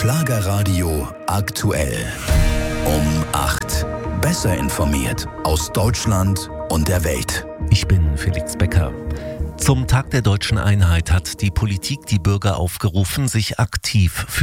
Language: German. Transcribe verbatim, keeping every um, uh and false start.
Schlagerradio aktuell. Um acht. Besser informiert aus Deutschland und der Welt. Ich bin Felix Becker. Zum Tag der deutschen Einheit hat die Politik die Bürger aufgerufen, sich aktiv für